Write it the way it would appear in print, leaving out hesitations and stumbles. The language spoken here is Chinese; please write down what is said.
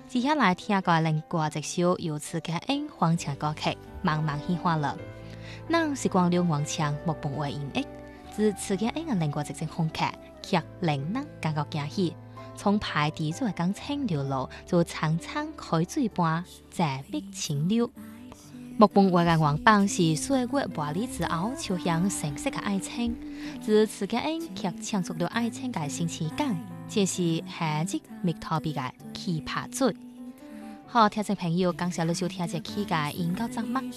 接下来听个另外一首由此嘅音欢唱歌曲《慢慢喜欢了》。咱是光亮王强木本为音乐，自此嘅音嘅另外一种风格，却令人感觉惊喜。从排地做讲清流路，就常常开水般在碧清流。木本为嘅王榜是岁月磨砺之后，就像成色嘅爱情。自此嘅音却唱出了爱情嘅新奇感，这是夏日蜜桃比嘅奇葩嘴。好，听众朋友，感谢你收听这期嘅音乐节目。